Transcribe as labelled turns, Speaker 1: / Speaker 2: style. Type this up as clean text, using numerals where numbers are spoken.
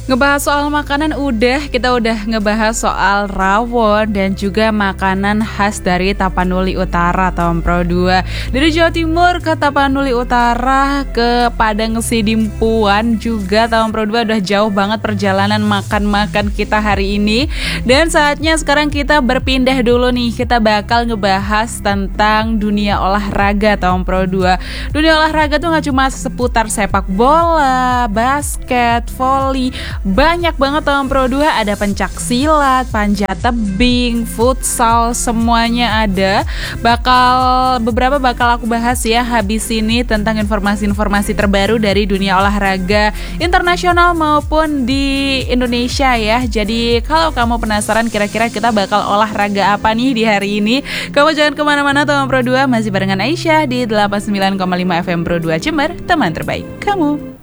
Speaker 1: Ngebahas soal makanan kita udah ngebahas soal rawon dan juga makanan khas dari Tapanuli Utara, Tom Pro 2. Dari Jawa Timur ke Tapanuli Utara ke Padang Sidimpuan juga, Tom Pro 2 udah jauh banget perjalanan makan-makan kita hari ini. Dan saatnya sekarang kita berpindah dulu nih, kita bakal ngebahas tentang dunia olahraga, Tom Pro 2. Dunia olahraga tuh gak cuma seputar sepak bola, basket, voli, banyak banget Tom Pro 2, ada pencak silat, panjat tebing, futsal, semuanya ada. Beberapa bakal aku bahas ya habis ini tentang informasi-informasi terbaru dari dunia olahraga internasional maupun di Indonesia ya. Jadi kalau kamu penasaran kira-kira kita bakal olahraga apa nih di hari ini, kamu jangan kemana-mana, Tom Pro 2 masih barengan Aisyah di 89,5 FM Pro 2 Jember, teman terbaik kamu.